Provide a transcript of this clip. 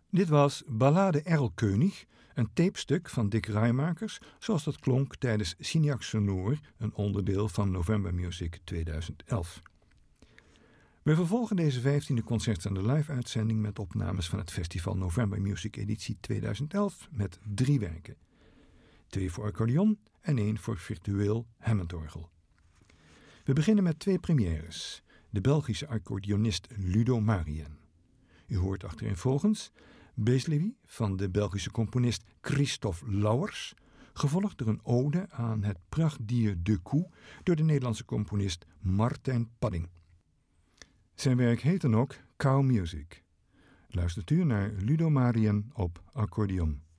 Dit was Ballade Erlkönig, een tapestuk van Dick Rijmakers, zoals dat klonk tijdens Signac Sonore, een onderdeel van November Music 2011. We vervolgen deze 15e Concerts aan de live-uitzending met opnames van het festival November Music editie 2011 met 3 werken. 2 voor accordeon en 1 voor virtueel Hammondorgel. We beginnen met 2 premières. De Belgische accordeonist Ludo Marien. U hoort achtereenvolgens Beslevy van de Belgische componist Christophe Lauwers, gevolgd door een ode aan het prachtdier de koe door de Nederlandse componist Martijn Padding. Zijn werk heet dan ook Cow Music. Luistert u naar Ludo Marien op accordeon.